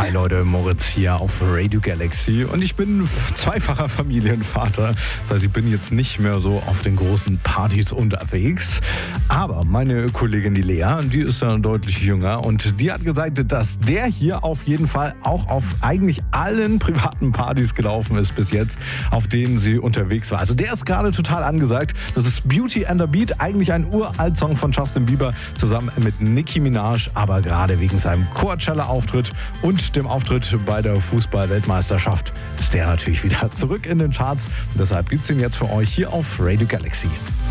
Hi Leute, Moritz hier auf Radio Galaxy und ich bin zweifacher Familienvater. Das heißt, ich bin jetzt nicht mehr so auf den großen Partys unterwegs. Aber meine Kollegin, die Lea, die ist dann deutlich jünger und die hat gesagt, dass der hier auf jeden Fall auch auf eigentlich allen privaten Partys gelaufen ist bis jetzt, auf denen sie unterwegs war. Also der ist gerade total angesagt. Das ist Beauty and the Beat, eigentlich ein Uralt-Song von Justin Bieber zusammen mit Nicki Minaj, aber gerade wegen seinem Coachella-Auftritt und dem Auftritt bei der Fußball-Weltmeisterschaft ist der natürlich wieder zurück in den Charts. Und deshalb gibt es ihn jetzt für euch hier auf Radio Galaxy.